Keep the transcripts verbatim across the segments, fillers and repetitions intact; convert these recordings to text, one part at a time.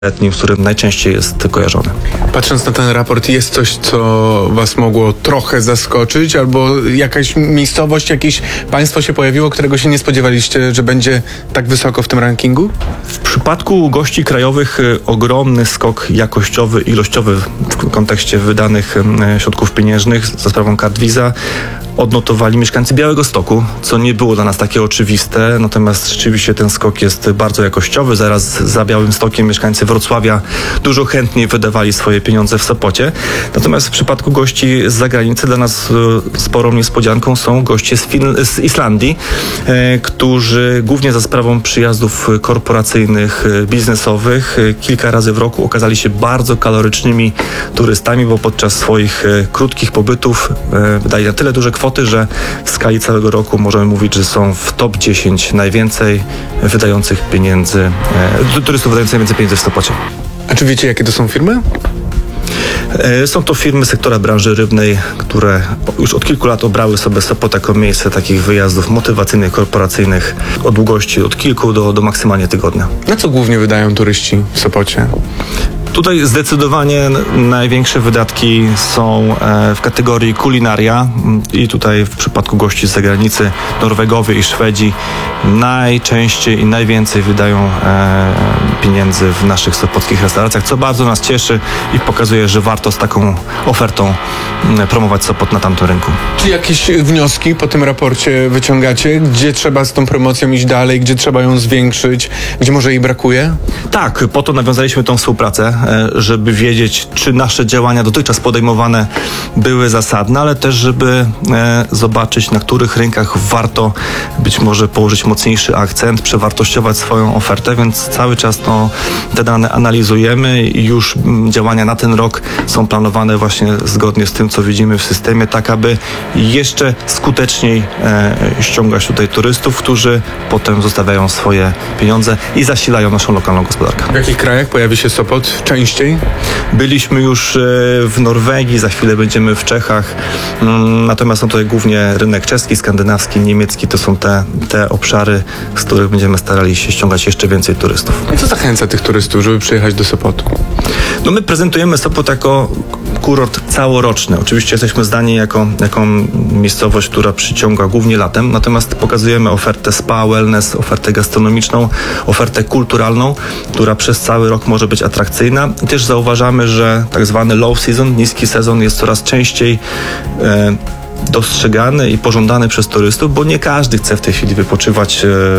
letnim, z którym najczęściej jest kojarzony. Patrząc na ten raport, jest coś, co was mogło trochę zaskoczyć, albo jakaś miejscowość, jakieś państwo się pojawiło, którego się nie spodziewaliście, że będzie tak wysoko w tym rankingu? W przypadku gości krajowych ogromny skok jakościowy, ilościowy w kontekście wydanych środków pieniężnych za sprawą kart Visa odnotowali mieszkańcy Białegostoku, co nie było dla nas takie oczywiste, natomiast rzeczywiście ten skok jest bardzo jakościowy. Zaraz za Białymstokiem mieszkańcy Wrocławia dużo chętniej wydawali swoje pieniądze w Sopocie. Natomiast w przypadku gości z zagranicy dla nas sporą niespodzianką są goście z, Fin- z Islandii, e, którzy głównie za sprawą przyjazdów korporacyjnych, biznesowych kilka razy w roku okazali się bardzo kalorycznymi turystami, bo podczas swoich e, krótkich pobytów e, wydali na tyle duże kwoty, że w skali całego roku możemy mówić, że są w top dziesięć najwięcej wydających pieniędzy, e, turystów wydających najwięcej pieniędzy w Sopocie. A czy wiecie, jakie to są firmy? E, są to firmy sektora branży rybnej, które już od kilku lat obrały sobie Sopot jako miejsce takich wyjazdów motywacyjnych, korporacyjnych o długości od kilku do, do maksymalnie tygodnia. Na co głównie wydają turyści w Sopocie? Tutaj zdecydowanie największe wydatki są w kategorii kulinaria i tutaj w przypadku gości z zagranicy, Norwegowie i Szwedzi najczęściej i najwięcej wydają pieniędzy w naszych sopockich restauracjach, co bardzo nas cieszy i pokazuje, że warto z taką ofertą promować Sopot na tamtym rynku. Czy jakieś wnioski po tym raporcie wyciągacie? Gdzie trzeba z tą promocją iść dalej? Gdzie trzeba ją zwiększyć? Gdzie może jej brakuje? Tak, po to nawiązaliśmy tą współpracę, żeby wiedzieć, czy nasze działania dotychczas podejmowane były zasadne, ale też, żeby zobaczyć, na których rynkach warto być może położyć mocniejszy akcent, przewartościować swoją ofertę, więc cały czas to, te dane analizujemy i już działania na ten rok są planowane właśnie zgodnie z tym, co widzimy w systemie, tak aby jeszcze skuteczniej ściągać tutaj turystów, którzy potem zostawiają swoje pieniądze i zasilają naszą lokalną gospodarkę. W jakich krajach pojawi się Sopot częściej? Byliśmy już w Norwegii, za chwilę będziemy w Czechach, natomiast są tutaj głównie rynek czeski, skandynawski, niemiecki, to są te, te obszary, z których będziemy starali się ściągać jeszcze więcej turystów. Co zachęca tych turystów, żeby przyjechać do Sopotu? No my prezentujemy Sopot jako kurort całoroczny. Oczywiście jesteśmy zdani jako, jako miejscowość, która przyciąga głównie latem, natomiast pokazujemy ofertę spa, wellness, ofertę gastronomiczną, ofertę kulturalną, która przez cały rok może być atrakcyjna. I też zauważamy, że tak zwany low season, niski sezon jest coraz częściej e, dostrzegany i pożądany przez turystów, bo nie każdy chce w tej chwili wypoczywać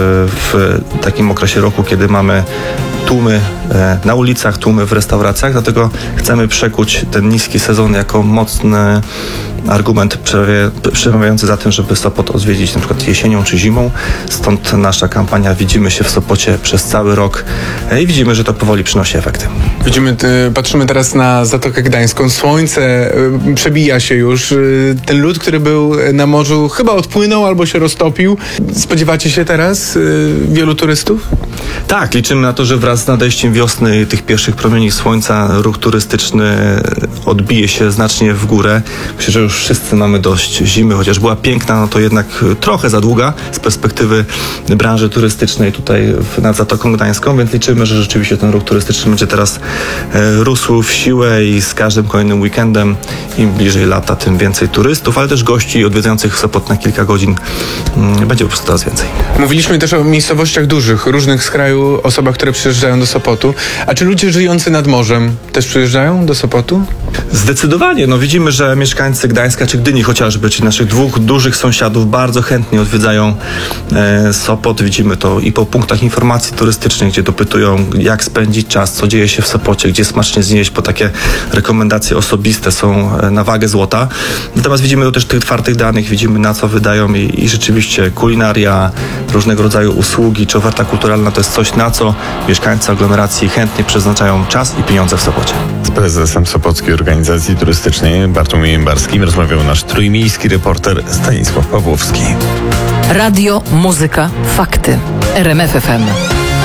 w takim okresie roku, kiedy mamy tłumy na ulicach, tłumy w restauracjach, dlatego chcemy przekuć ten niski sezon jako mocny argument przemawiający za tym, żeby Sopot odwiedzić na przykład jesienią czy zimą. Stąd nasza kampania Widzimy się w Sopocie przez cały rok i widzimy, że to powoli przynosi efekty. Widzimy, patrzymy teraz na Zatokę Gdańską. Słońce przebija się już. Ten lód, który był na morzu, chyba odpłynął albo się roztopił. Spodziewacie się teraz wielu turystów? Tak, liczymy na to, że wraz z nadejściem wiosny i tych pierwszych promieni słońca ruch turystyczny odbije się znacznie w górę. Myślę, że już wszyscy mamy dość zimy, chociaż była piękna, no to jednak trochę za długa z perspektywy branży turystycznej tutaj nad Zatoką Gdańską, więc liczymy, że rzeczywiście ten ruch turystyczny będzie teraz e, rósł w siłę i z każdym kolejnym weekendem im bliżej lata, tym więcej turystów, ale też gości odwiedzających Sopot na kilka godzin m, będzie po prostu coraz więcej. Mówiliśmy też o miejscowościach dużych, różnych z kraju, osobach, które przyjeżdżają do Sopotu. A czy ludzie żyjący nad morzem też przyjeżdżają do Sopotu? Zdecydowanie. No widzimy, że mieszkańcy Gdańska czy Gdyni chociażby, czy naszych dwóch dużych sąsiadów bardzo chętnie odwiedzają e, Sopot. Widzimy to i po punktach informacji turystycznych, gdzie dopytują, jak spędzić czas, co dzieje się w Sopocie, gdzie smacznie zjeść, bo takie rekomendacje osobiste są e, na wagę złota. Natomiast widzimy to też tych twardych danych, widzimy na co wydają i, i rzeczywiście kulinaria, różnego rodzaju usługi, czy oferta kulturalna to jest coś, na co mieszkańcy aglomeracji chętnie przeznaczają czas i pieniądze w Sopocie. Z prezesem Sopockiej Organizacji Turystycznej Bartłomiejem Barskim rozmawiał nasz trójmiejski reporter Stanisław Pawłowski. Radio, muzyka, fakty. R M F F M.